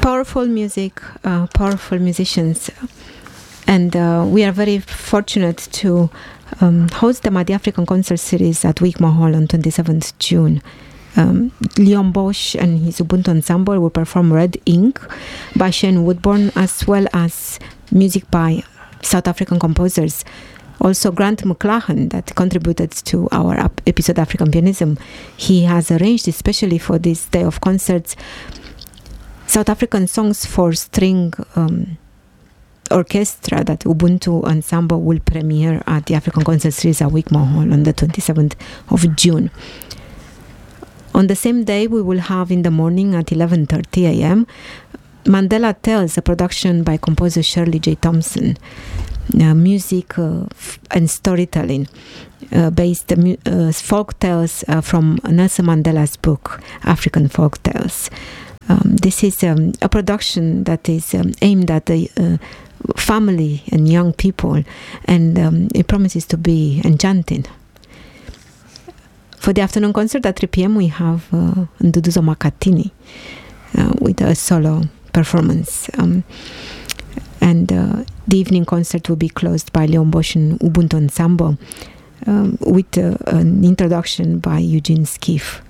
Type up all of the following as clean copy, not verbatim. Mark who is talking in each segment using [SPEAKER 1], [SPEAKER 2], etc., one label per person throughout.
[SPEAKER 1] powerful music, powerful musicians. And we are very fortunate to host them at the African Concert Series at Wigmore Hall on 27th June. Leon Bosch and his Ubuntu Ensemble will perform Red Ink by Shane Woodburn, as well as music by South African composers. Also, Grant McLachlan, that contributed to our episode African Pianism, he has arranged especially for this day of concerts South African songs for string orchestra that Ubuntu Ensemble will premiere at the African Concert Series at Wigmore Hall on the 27th of June. On the same day, we will have in the morning at 11:30 a.m. Mandela Tales, a production by composer Shirley J. Thompson. Music and storytelling based folk tales from Nelson Mandela's book, African Folk Tales. This is a production that is aimed at the family and young people, and it promises to be enchanting. For the afternoon concert at 3 p.m. we have Nduduzo Makatini with a solo performance. And the evening concert will be closed by Leon Bosch and Ubuntu Ensemble with an introduction by Eugene Skiff.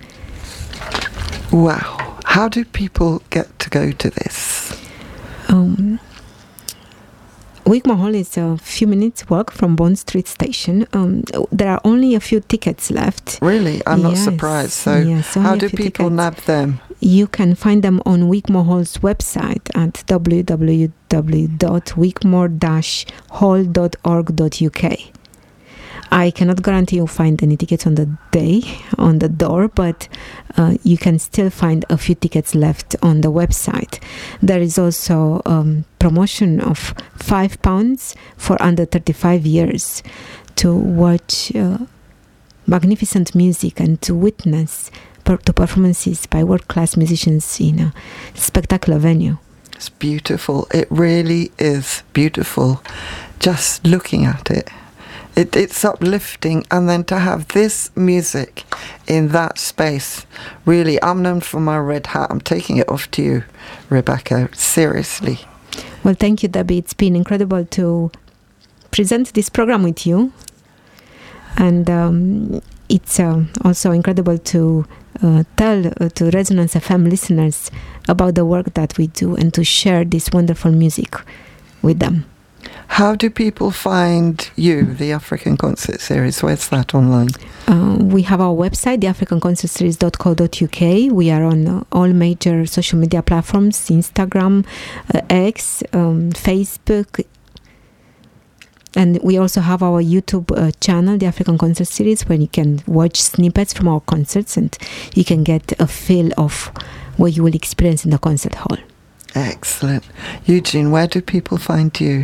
[SPEAKER 2] Wow. How do people get to go to this?
[SPEAKER 1] Wigmore Hall is a few minutes walk from Bond Street Station. There are only a few tickets left.
[SPEAKER 2] Really? I'm not surprised. So how do people nab them?
[SPEAKER 1] You can find them on Wigmore Hall's website at www.wigmore-hall.org.uk. I cannot guarantee you'll find any tickets on the day, on the door, but you can still find a few tickets left on the website. There is also promotion of £5 for under 35 years to watch magnificent music and to witness to performances by world-class musicians in a spectacular venue.
[SPEAKER 2] It's beautiful. It really is beautiful. Just looking at it. It's uplifting, and then to have this music in that space, really, I'm known for my red hat. I'm taking it off to you, Rebecca, seriously.
[SPEAKER 1] Well, thank you, Debbie. It's been incredible to present this program with you, and it's also incredible to tell to Resonance FM listeners about the work that we do and to share this wonderful music with them.
[SPEAKER 2] How do people find you, the African Concert Series? Where's that online?
[SPEAKER 1] We have our website, theafricanconcertseries.co.uk. We are on all major social media platforms, Instagram, X, Facebook. And we also have our YouTube channel, the African Concert Series, where you can watch snippets from our concerts and you can get a feel of what you will experience in the concert hall.
[SPEAKER 2] Excellent. Eugene, where do people find you?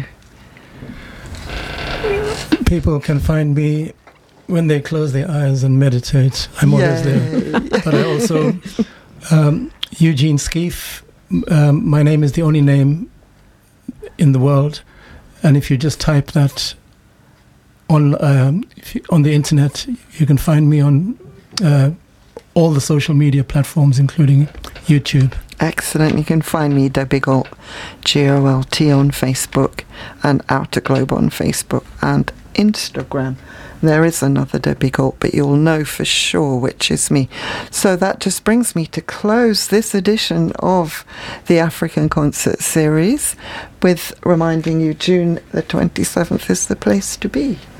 [SPEAKER 3] People can find me when they close their eyes and meditate. I'm always there. But I also, Eugene Skiff, my name is the only name in the world. And if you just type that on the internet, you can find me on all the social media platforms, including YouTube.
[SPEAKER 2] Excellent. You can find me, Debbie Galt, GOLT on Facebook, and Outer Globe on Facebook and Instagram. There is another Debbie Galt, but you'll know for sure which is me. So that just brings me to close this edition of the African Concert Series with reminding you June the 27th is the place to be.